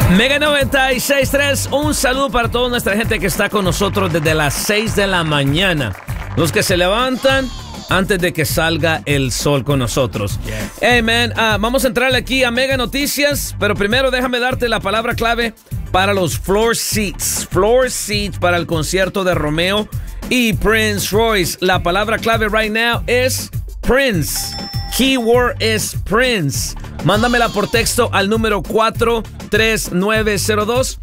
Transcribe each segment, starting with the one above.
Mega 96.3, un saludo para toda nuestra gente que está con nosotros desde las 6 de la mañana. Los que se levantan antes de que salga el sol con nosotros. Yes. Hey, man, vamos a entrar aquí a Mega Noticias, pero primero déjame darte la palabra clave para los floor seats. Floor seats para el concierto de Romeo y Prince Royce. La palabra clave right now es Prince. Keyword es Prince. Mándamela por texto al número 43902.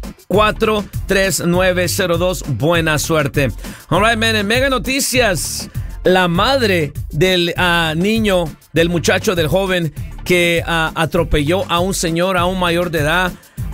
43902. Buena suerte. All right, man. En Mega Noticias, la madre del niño, del muchacho, del joven que atropelló a un señor, a un mayor de edad,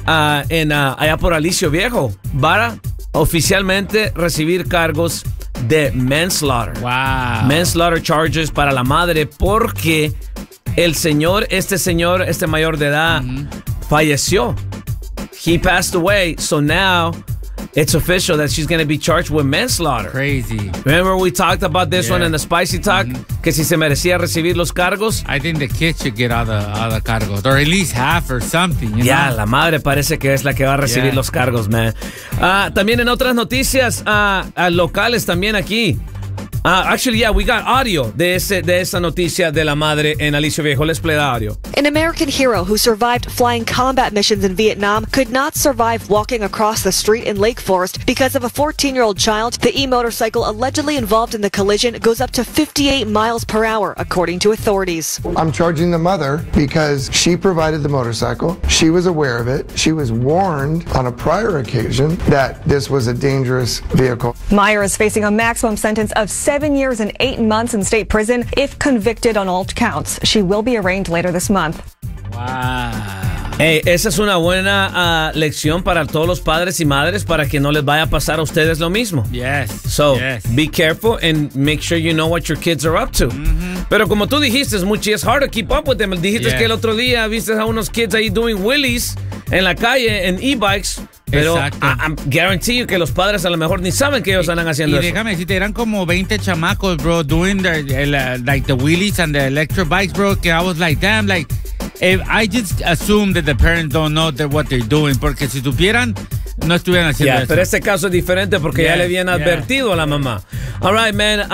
allá por Alicio Viejo, para oficialmente recibir cargos de manslaughter. Wow. Manslaughter charges para la madre porque el señor, este mayor de edad, falleció. He passed away, so now it's official that she's going to be charged with manslaughter. Crazy. Remember we talked about this one in the Spicy Talk? Que si se merecía recibir los cargos. I think the kid should get all the cargos, or at least half or something. You know? La madre parece que es la que va a recibir los cargos, man. También en otras noticias locales también aquí. Actually, we got audio de esa noticia de la madre en Alicio Viejo. Let's play the audio. An American hero who survived flying combat missions in Vietnam could not survive walking across the street in Lake Forest because of a 14-year-old child. The e-motorcycle allegedly involved in the collision goes up to 58 miles per hour, according to authorities. I'm charging the mother because she provided the motorcycle. She was aware of it. She was warned on a prior occasion that this was a dangerous vehicle. Meyer is facing a maximum sentence of 7 years and 8 months in state prison if convicted on all counts. She will be arraigned later this month. Wow. Hey, esa es una buena lección para todos los padres y madres para que no les vaya a pasar a ustedes lo mismo. Yes. So, be careful and make sure you know what your kids are up to. Pero como tú dijiste, it's hard to keep up with them. Dijiste que el otro día viste a unos kids ahí doing wheelies en la calle en e-bikes. Pero I guarantee you que los padres a lo mejor ni saben que ellos andan haciendo eso. Y déjame decirte, eran como 20 chamacos, bro, doing like the wheelies and the electric bikes, bro, que I was like, damn, like, I just assume that the parents don't know what they're doing, porque si supieran, no estuvieran haciendo eso. Pero este caso es diferente porque ya le habían advertido a la mamá. All right, man,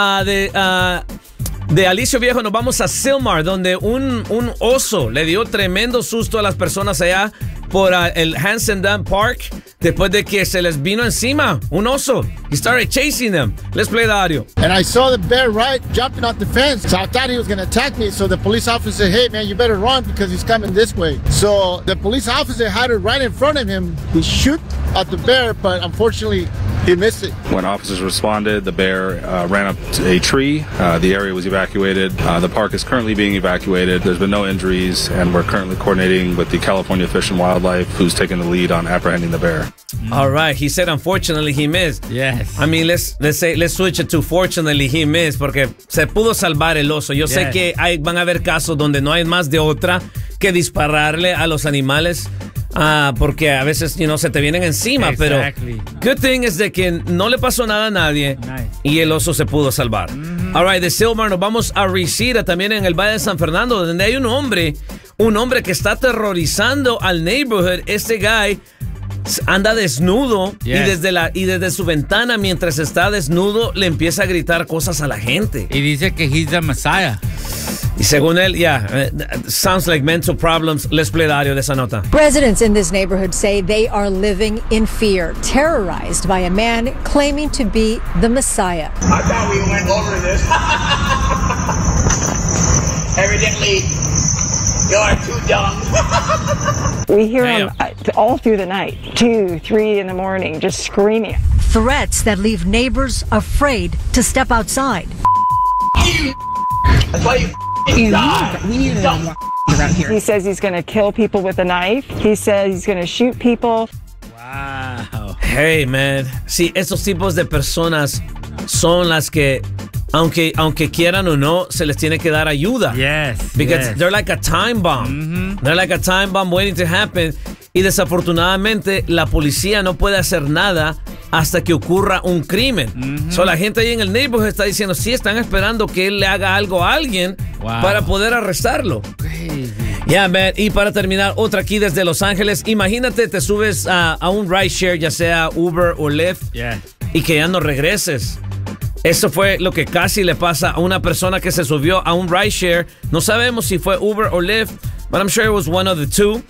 de Alicio Viejo nos vamos a Sylmar, donde un oso le dio tremendo susto a las personas allá por el Hansen Dam Park después de que se les vino encima un oso. He started chasing them. Let's play the audio. And I saw the bear jumping off the fence. So I thought he was going to attack me. So the police officer said, hey, man, you better run because he's coming this way. So the police officer had it right in front of him. He shoot at the bear, but unfortunately, he missed it. When officers responded, the bear ran up to a tree. The area was evacuated. The park is currently being evacuated. There's been no injuries, and we're currently coordinating with the California Fish and Wildlife, who's taking the lead on apprehending the bear. All right, he said unfortunately he missed. Yes. I mean, let's switch it to fortunately he missed, porque se pudo salvar el oso. Yo sé que van a haber casos donde no hay más de otra que dispararle a los animales. Porque a veces, se te vienen encima, pero good thing es de que no le pasó nada a nadie y el oso se pudo salvar. All right, de Sylmar nos vamos a Reseda, también en el Valle de San Fernando, donde hay un hombre que está aterrorizando al neighborhood. Este guy anda desnudo y desde su ventana, mientras está desnudo, le empieza a gritar cosas a la gente. Y dice que he's the Messiah. Y según él, sounds like mental problems. Let's play the audio de esa nota. Residents in this neighborhood say they are living in fear, terrorized by a man claiming to be the Messiah. I thought we went over this. Evidently, you're too dumb. We hear him all through the night, 2, 3 in the morning, just screaming. Threats that leave neighbors afraid to step outside. That's why you die. We need to around here. He says he's going to kill people with a knife. He says he's going to shoot people. Wow. Hey, man. Sí, esos tipos de personas son las que, aunque quieran o no, se les tiene que dar ayuda. Yes. Because they're like a time bomb. They're like a time bomb waiting to happen. Y desafortunadamente la policía no puede hacer nada hasta que ocurra un crimen. So, la gente ahí en el neighborhood está diciendo, sí, están esperando que él le haga algo a alguien para poder arrestarlo. Crazy. Yeah, man. Y para terminar, otra aquí desde Los Ángeles. Imagínate, te subes a un rideshare, ya sea Uber o Lyft, y que ya no regreses. Eso fue lo que casi le pasa a una persona que se subió a un rideshare. No sabemos si fue Uber o Lyft, but I'm sure it was one of the two.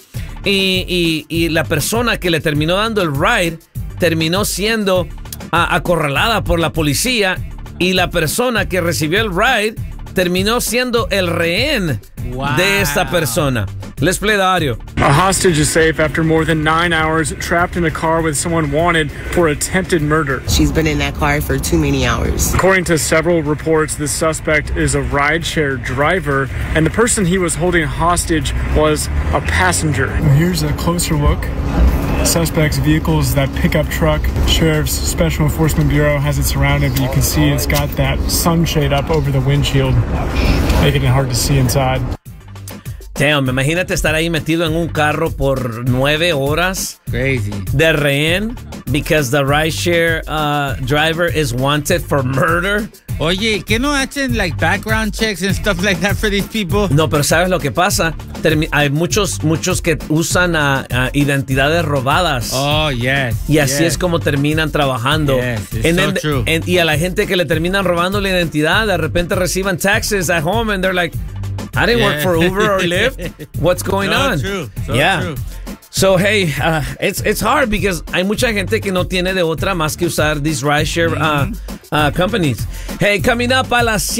Y la persona que le terminó dando el ride terminó siendo acorralada por la policía, y la persona que recibió el ride terminó siendo el rehén de esta persona. Let's play the audio. A hostage is safe after more than 9 hours trapped in a car with someone wanted for attempted murder. She's been in that car for too many hours. According to several reports, the suspect is a rideshare driver, and the person he was holding hostage was a passenger. Here's a closer look. Suspect's vehicle is that pickup truck. Sheriff's Special Enforcement Bureau has it surrounded, but you can see it's got that sunshade up over the windshield, making it hard to see inside. Damn, imagínate estar ahí metido en un carro por 9 horas. Crazy. De rehén, because the rideshare driver is wanted for murder. Oye, ¿qué no hacen like background checks and stuff like that for these people? No, pero ¿sabes lo que pasa? Hay muchos que usan identidades robadas. Oh, yes. Y así es como terminan trabajando. Yes, it's so true. Y a la gente que le terminan robando la identidad, de repente reciben taxes at home and they're like, I didn't work for Uber or Lyft. What's going on? True. True. So, hey, it's hard because hay mucha gente que no tiene de otra más que usar these rideshare companies. Hey, coming up a las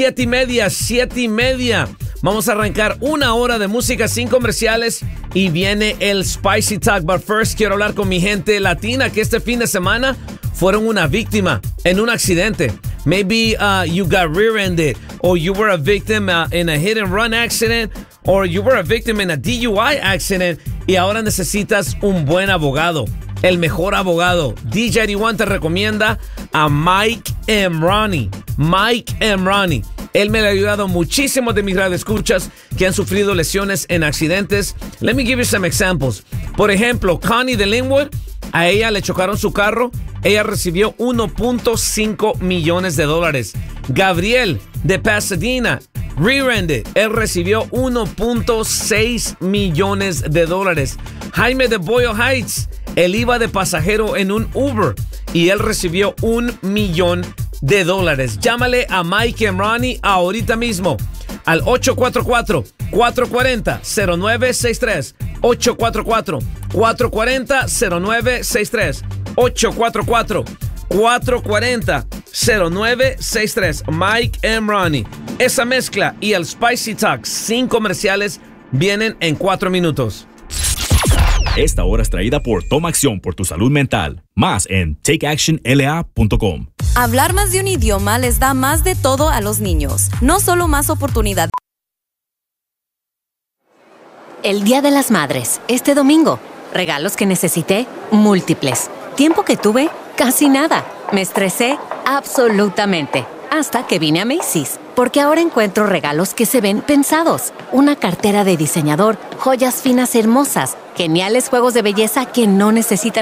7:30. Vamos a arrancar 1 hora de música sin comerciales y viene el Spicy Talk. But first, quiero hablar con mi gente latina que este fin de semana fueron una víctima en un accidente. Maybe you got rear-ended, or you were a victim in a hit-and-run accident, or you were a victim in a DUI accident, y ahora necesitas un buen abogado, el mejor abogado. DJ 81 te recomienda a Mike Emrani. Mike Emrani. Él me ha ayudado muchísimo de mis radioescuchas que han sufrido lesiones en accidentes. Let me give you some examples. Por ejemplo, Connie de Linwood, a ella le chocaron su carro. Ella recibió $1.5 millones. Gabriel de Pasadena, rear-ended, él recibió $1.6 millones. Jaime de Boyle Heights, él iba de pasajero en un Uber y él recibió $1 millón. Llámale a Mike Emrani ahorita mismo al 844-440-0963. 844-440-0963. 844-440-0963. Mike Emrani. Esa mezcla y el Spicy Talk sin comerciales vienen en 4 minutos. Esta hora es traída por Toma Acción por tu salud mental. Más en takeactionla.com. Hablar más de un idioma les da más de todo a los niños. No solo más oportunidad. El Día de las Madres, este domingo. Regalos que necesité, múltiples. Tiempo que tuve, casi nada. Me estresé absolutamente. Hasta que vine a Macy's. Porque ahora encuentro regalos que se ven pensados. Una cartera de diseñador, joyas finas hermosas, geniales juegos de belleza que no necesitan